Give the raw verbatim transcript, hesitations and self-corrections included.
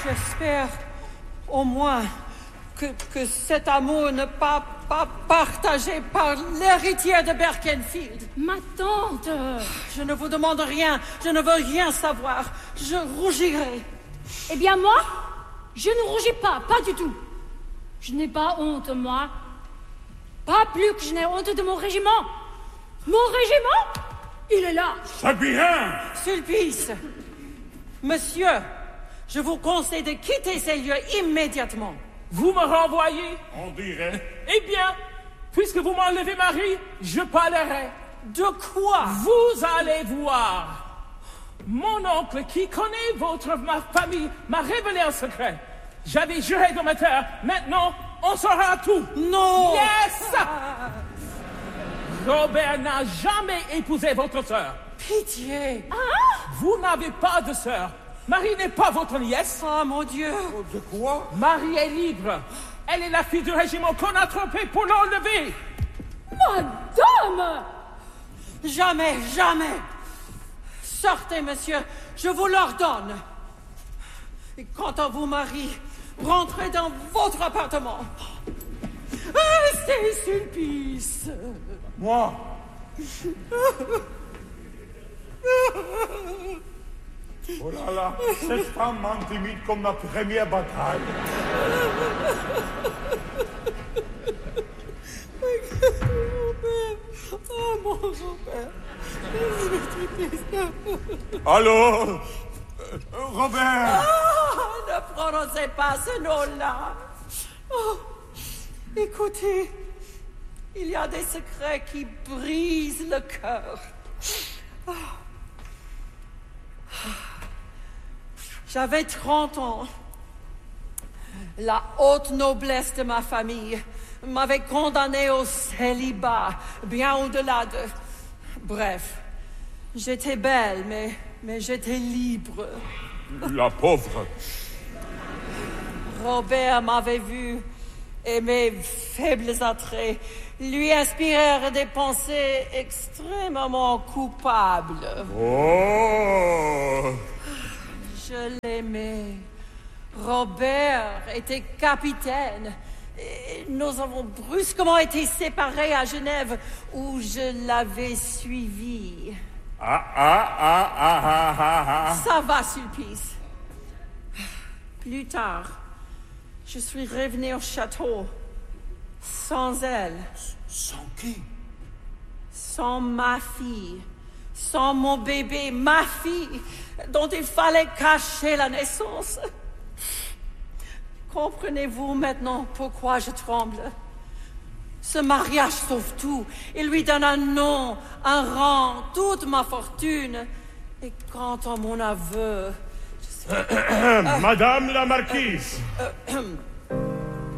J'espère au moins que, que cet amour n'est pas, pas partagé par l'héritière de Berkenfield. Ma tante! Je ne vous demande rien, je ne veux rien savoir. Je rougirai. Eh bien moi, je ne rougis pas, pas du tout. Je n'ai pas honte, moi. Pas plus que je n'ai honte de mon régiment. Mon régiment, il est là. C'est bien. Sulpice, monsieur, je vous conseille de quitter ces lieux immédiatement. Vous me renvoyez? On dirait. Eh bien, puisque vous m'enlevez Marie, je parlerai. De quoi? Vous allez voir. Mon oncle, qui connaît votre ma famille, m'a révélé un secret. J'avais juré de me taire. Maintenant, on saura tout. Non. Yes. Robert n'a jamais épousé votre sœur. Pitié. Ah? Vous n'avez pas de sœur. Marie n'est pas votre nièce. Oh, mon Dieu. De quoi? Marie est libre. Elle est la fille du régiment qu'on a trompé pour l'enlever. Madame! Jamais, jamais. Sortez, monsieur, je vous l'ordonne. Et quant à vous, Marie, rentrez dans votre appartement. Restez, Sulpice. Moi? Oh là là, cette femme m'intimide comme ma première bataille. Oh, mon Robert. Allô? Euh, Robert? Oh, ne prononcez pas ce nom-là. Oh, écoutez, il y a des secrets qui brisent le cœur. Oh. J'avais trente ans. La haute noblesse de ma famille m'avait condamné au célibat, bien au-delà de... Bref, j'étais belle, mais, mais j'étais libre. La pauvre. Robert m'avait vu, et mes faibles attraits lui inspirèrent des pensées extrêmement coupables. Oh! Je l'aimais. Robert était capitaine. Et nous avons brusquement été séparés à Genève, où je l'avais suivi. Ah, ah, ah, ah, ah, ah, ah. Ça va, Sulpice. Plus tard, je suis revenu au château, sans elle. Sans qui? Sans ma fille, sans mon bébé, ma fille, dont il fallait cacher la naissance. Comprenez-vous maintenant pourquoi je tremble? Ce mariage sauve tout. Il lui donne un nom, un rang, toute ma fortune. Et quant à mon aveu... Je sais... Madame la marquise. Euh, euh,